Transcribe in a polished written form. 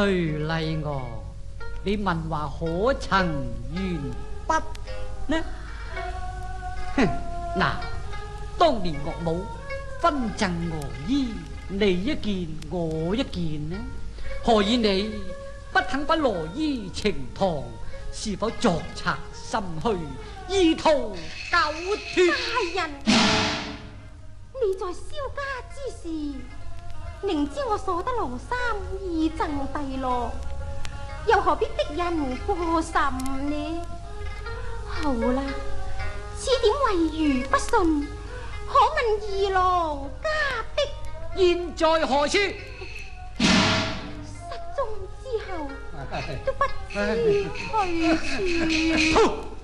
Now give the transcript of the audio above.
徐麗娥，你問話可曾完畢呢？哼，嗱，當年岳母分贈鵝衣，你一件我一件呢？何以你不肯把羅衣呈堂？是否作賊心虛，意圖苟脫？ 大人，你在蕭家之事，明知我所得羅衫已贈弟羅，又何必逼人過甚呢？好啦，此點為愚不順，可問二郎家的現在何處？ 失蹤之後都不知去處。